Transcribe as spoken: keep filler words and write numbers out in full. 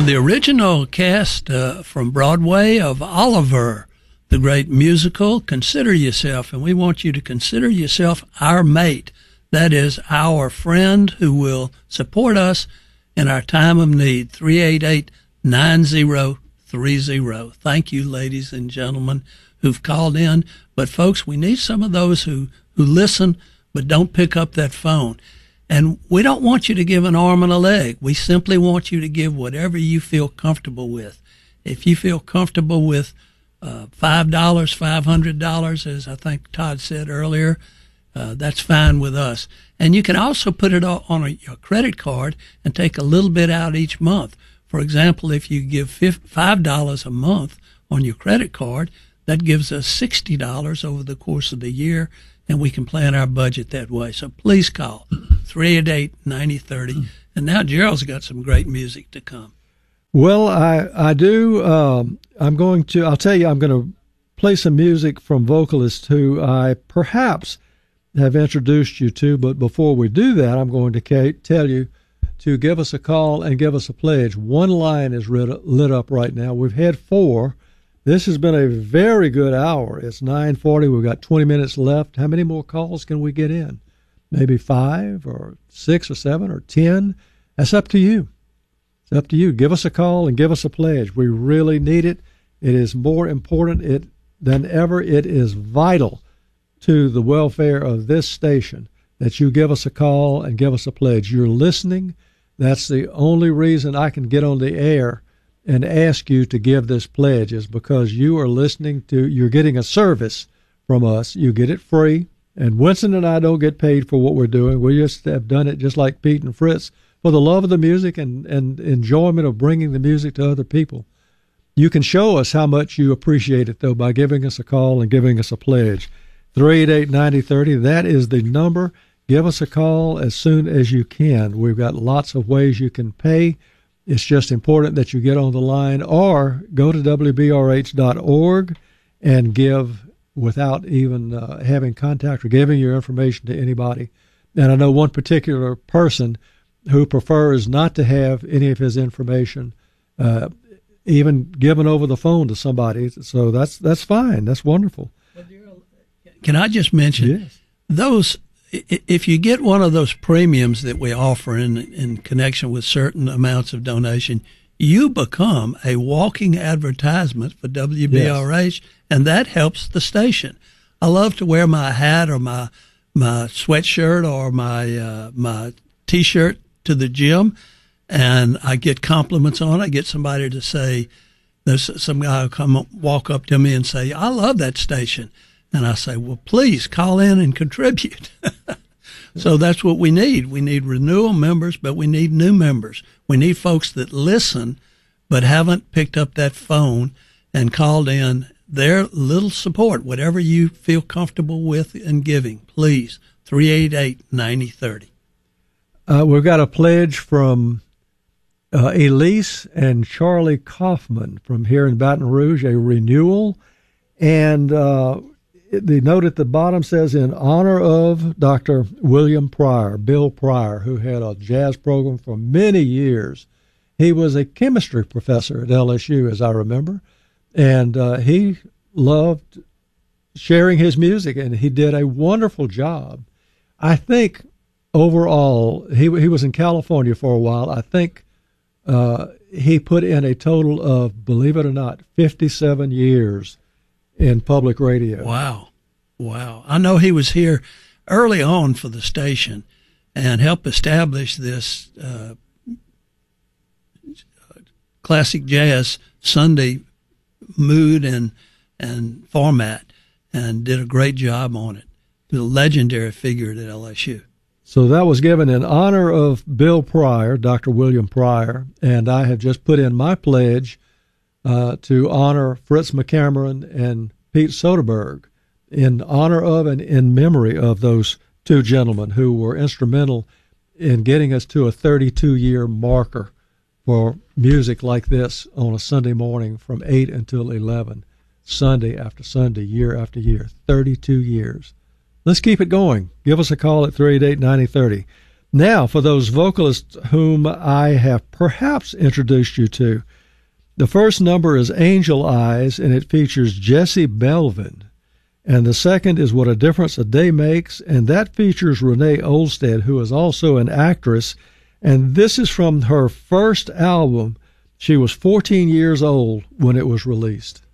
the original cast uh, from Broadway of Oliver, the great musical, Consider Yourself. And we want you to consider yourself our mate. That is our friend who will support us in our time of need. three eight eight, nine zero three zero. Thank you, ladies and gentlemen, who've called in. But, folks, we need some of those who, who listen but don't pick up that phone. And we don't want you to give an arm and a leg. We simply want you to give whatever you feel comfortable with. If you feel comfortable with uh, five dollars, five hundred dollars, as I think Todd said earlier, uh, that's fine with us. And you can also put it on a, your credit card and take a little bit out each month. For example, if you give five dollars a month on your credit card, that gives us sixty dollars over the course of the year, and we can plan our budget that way. So please call three eight eight, nine zero three zero. And now Gerald's got some great music to come. Well, I, I do. Um, I'm going to, I'll tell you, I'm going to play some music from vocalists who I perhaps have introduced you to. But before we do that, I'm going to tell you to give us a call and give us a pledge. One line is lit, lit up right now. We've had four. This has been a very good hour. It's nine forty. We've got twenty minutes left. How many more calls can we get in? Maybe five or six or seven or ten? That's up to you. It's up to you. Give us a call and give us a pledge. We really need it. It is more important it, than ever. It is vital to the welfare of this station that you give us a call and give us a pledge. You're listening. That's the only reason I can get on the air and ask you to give this pledge, is because you are listening to, you're getting a service from us. You get it free. And Winston and I don't get paid for what we're doing. We just have done it just like Pete and Fritz for the love of the music and, and enjoyment of bringing the music to other people. You can show us how much you appreciate it, though, by giving us a call and giving us a pledge. three eight eight, nine zero three zero, that is the number. Give us a call as soon as you can. We've got lots of ways you can pay. It's just important that you get on the line or go to W B R H dot org and give without even uh, having contact or giving your information to anybody. And I know one particular person who prefers not to have any of his information uh, even given over the phone to somebody. So that's that's fine. That's wonderful. Can I just mention, yes. those, if you get one of those premiums that we offer in, in connection with certain amounts of donation, you become a walking advertisement for W B R H, yes. and that helps the station. I love to wear my hat or my my sweatshirt or my uh, my T-shirt to the gym, and I get compliments on it. I get somebody to say, there's some guy will come walk up to me and say, I love that station. And I say, well, please call in and contribute. So that's what we need. We need renewal members, but we need new members. We need folks that listen but haven't picked up that phone and called in their little support, whatever you feel comfortable with in giving. Please, three eight eight, nine zero three zero. Uh, we've got a pledge from uh, Elise and Charlie Kaufman from here in Baton Rouge, a renewal. And uh, the note at the bottom says, in honor of Doctor William Pryor, Bill Pryor, who had a jazz program for many years. He was a chemistry professor at L S U, as I remember, and uh, he loved sharing his music, and he did a wonderful job. I think overall, he he was in California for a while. I think uh, he put in a total of, believe it or not, fifty-seven years in public radio. Wow. Wow. I know he was here early on for the station and helped establish this uh, classic jazz Sunday mood and and format, and did a great job on it. The legendary figure at L S U. So that was given in honor of Bill Pryor, Doctor William Pryor, and I have just put in my pledge uh, to honor Fritz McCameron and Pete Soderberg in honor of and in memory of those two gentlemen who were instrumental in getting us to a thirty-two-year marker for music like this on a Sunday morning from eight until eleven, Sunday after Sunday, year after year, thirty-two years. Let's keep it going. Give us a call at three eight eight, nine zero three zero. Now, for those vocalists whom I have perhaps introduced you to, the first number is Angel Eyes, and it features Jesse Belvin. And the second is What a Difference a Day Makes, and that features Renee Olstead, who is also an actress. And this is from her first album. She was fourteen years old when it was released.